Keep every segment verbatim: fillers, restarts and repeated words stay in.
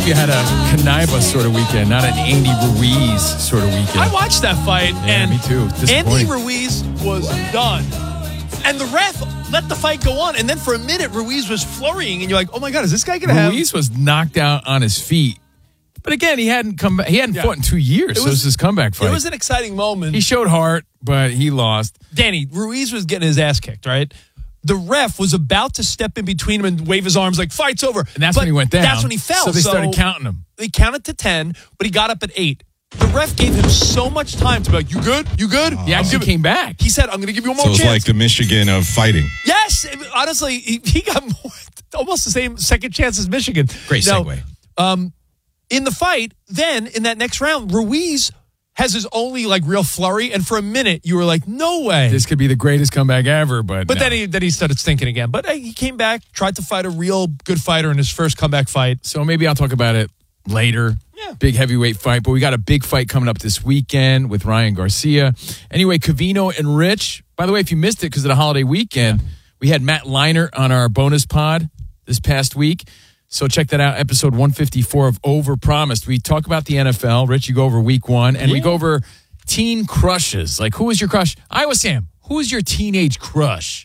you had a Kaniba sort of weekend, not an Andy Ruiz sort of weekend. I watched that fight, yeah, and me too. Andy Ruiz was done. And the ref let the fight go on, and then for a minute, Ruiz was flurrying, and you're like, oh my God, is this guy going to have... Ruiz was knocked out on his feet. But again, he hadn't come back. He hadn't yeah. fought in two years, it so was, it was his comeback fight. It was an exciting moment. He showed heart, but he lost. Danny, Ruiz was getting his ass kicked, right? The ref was about to step in between him and wave his arms like, fight's over. And that's but when he went down. That's when he fell. So they so started counting him. They counted to ten, but he got up at eight. The ref gave him so much time to be like, you good? You good? He actually came back. He said, I'm going to give you one more chance. So chance. it's like the Michigan of fighting. Yes. Honestly, he, he got more, almost the same second chance as Michigan. Great now, segue. Um, in the fight, then in that next round, Ruiz has his only like real flurry, and for a minute you were like, no way. This could be the greatest comeback ever, but But no. then he then he started stinking again. But hey, he came back, tried to fight a real good fighter in his first comeback fight. So maybe I'll talk about it later. Yeah. Big heavyweight fight, but we got a big fight coming up this weekend with Ryan Garcia. Anyway, Covino and Rich. By the way, if you missed it because of the holiday weekend, yeah. we had Matt Leinart on our bonus pod this past week. So check that out, episode one fifty-four of Overpromised. We talk about the N F L. Rich, you go over week one, and yeah. we go over teen crushes. Like, who was your crush? Iowa Sam, who was your teenage crush?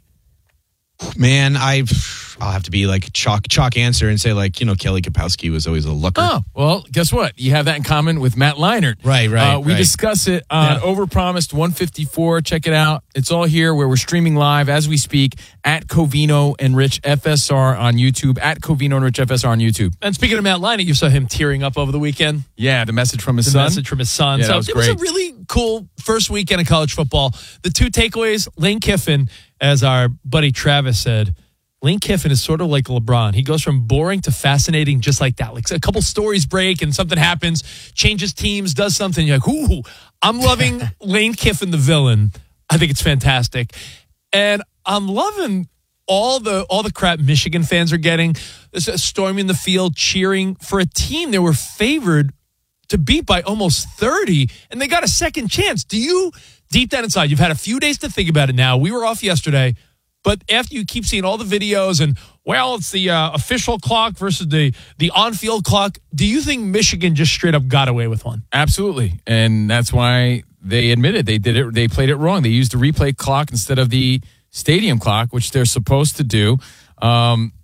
Man, I, I'll have to be like chalk chalk answer and say, like, you know, Kelly Kapowski was always a looker. Oh, well, guess what? You have that in common with Matt Leinart. Right, right. Uh, we right. discuss it on yeah. Overpromised one fifty-four. Check it out. It's all here where we're streaming live as we speak at Covino and Rich F S R on YouTube, at Covino and Rich F S R on YouTube. And speaking of Matt Leinart, you saw him tearing up over the weekend. Yeah, the message from his the son. The message from his son. Yeah, so that was it great. was a really cool first weekend of college football. The two takeaways, Lane Kiffin, as our buddy Travis said, Lane Kiffin is sort of like LeBron. He goes from boring to fascinating just like that. Like a couple stories break and something happens, changes teams, does something. You're like, ooh, I'm loving Lane Kiffin, the villain. I think it's fantastic. And I'm loving all the all the crap Michigan fans are getting. Storming the field, cheering for a team they were favored to beat by almost thirty, and they got a second chance. Do you, deep down inside, you've had a few days to think about it now. We were off yesterday. But after you keep seeing all the videos and, well, it's the uh, official clock versus the, the on-field clock, do you think Michigan just straight up got away with one? Absolutely. And that's why they admitted they did it. They played it wrong. They used the replay clock instead of the stadium clock, which they're supposed to do. Um,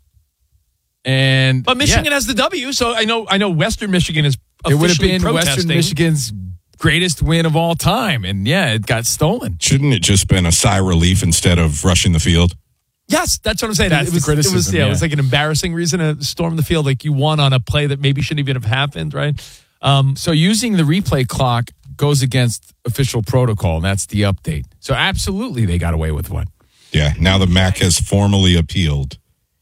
and But Michigan yeah. has the W, so I know I know Western Michigan is officially It would have been protesting. Western Michigan's greatest win of all time. And, yeah, it got stolen. Shouldn't it just been a sigh of relief instead of rushing the field? Yes, that's what I'm saying. That's it was, the criticism. It was, yeah, yeah. it was like an embarrassing reason to storm the field. Like you won on a play that maybe shouldn't even have happened, right? Um, so using the replay clock goes against official protocol, and that's the update. So absolutely they got away with one. Yeah, now the M A C has formally appealed.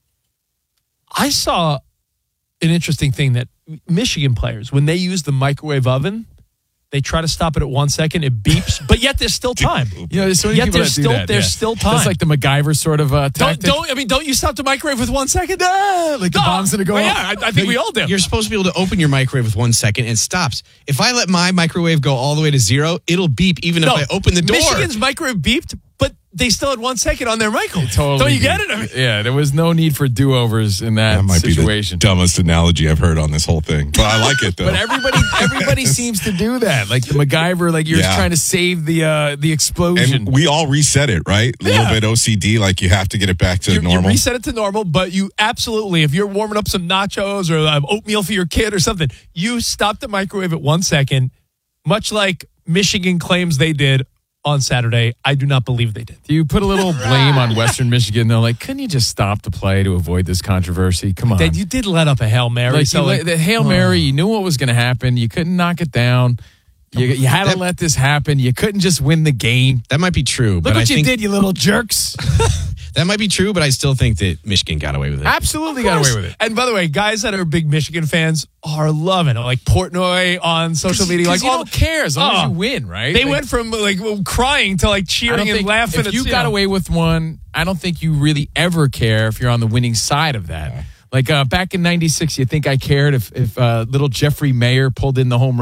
I saw an interesting thing that Michigan players, when they use the microwave oven, they try to stop it at one second, it beeps, but yet there's still time. You know, there's so many yet people there's that do still that, there's yeah. still time. That's like the MacGyver sort of uh, don't, tactic. don't I mean don't you stop the microwave with one second? Ah, like the No. bomb's gonna go Well, off. yeah, I, I think we all do. You're supposed to be able to open your microwave with one second and it stops. If I let my microwave go all the way to zero, it'll beep even No, if I open the door. Michigan's microwave beeped, but they still had one second on their microwave. Totally Don't you did. get it? I mean, yeah, there was no need for do-overs in that, That might situation. be the dumbest analogy I've heard on this whole thing. But I like it, though. But everybody everybody seems to do that. Like the MacGyver, like you're Yeah. just trying to save the uh, the explosion. And we all reset it, right? A Yeah. little bit O C D, like you have to get it back to you, normal. you reset it to normal, but you absolutely, if you're warming up some nachos or uh, oatmeal for your kid or something, you stop the microwave at one second, much like Michigan claims they did on Saturday. I do not believe they did. Do you put a little blame on Western Michigan? They're like, couldn't you just stop the play to avoid this controversy? Come on. They, you did let up a Hail Mary. Like, so you, like, the Hail Mary, you knew what was going to happen. You couldn't knock it down. You, you had to That- let this happen. You couldn't just win the game. That might be true. Look but what I you think did, you little jerks. That might be true, but I still think that Michigan got away with it. Absolutely got away with it. And by the way, guys that are big Michigan fans are loving it. Like Portnoy on social media. Like, you all don't care as long Oh. as you win, right? They Like, went from like crying to like I don't cheering and think laughing. if It's, you got know. away with one, I don't think you really ever care if you're on the winning side of that. Like uh, back in ninety-six, you think I cared if, if uh, little Jeffrey Mayer pulled in the home run?